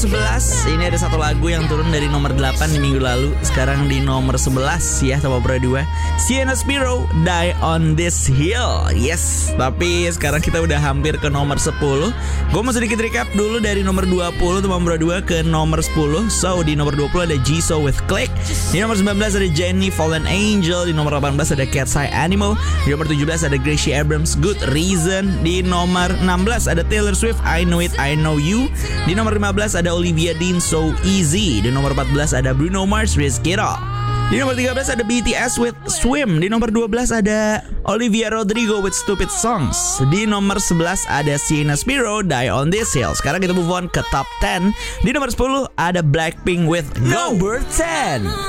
11, ini ada satu lagu yang turun dari nomor 8 di minggu lalu. Sekarang di nomor 11 ya, Top Opera 2. Sienna Spiro, Die on This Hill. Yes, tapi sekarang kita udah hampir ke nomor 10. Gue mau sedikit recap dulu dari nomor 20 Top Opera 2 ke nomor 10. So, di nomor 20 ada Jisoo with Click. Di nomor 19 ada Jennie Fallen Angel. Di nomor 18 ada Cat's Eye Animal. Di nomor 17 ada Gracie Abrams Good Reason. Di nomor 16 ada Taylor Swift I Know It, I Know You. Di nomor 15 ada Olivia Dean So Easy. Di nomor 14 ada Bruno Mars Risk It All. Di nomor 13 ada BTS with Swim. Di nomor 12 ada Olivia Rodrigo with Stupid Songs. Di nomor 11 ada Sienna Spiro Die on This Hill. Sekarang kita move on ke top 10. Di nomor 10 ada Blackpink with Number 10.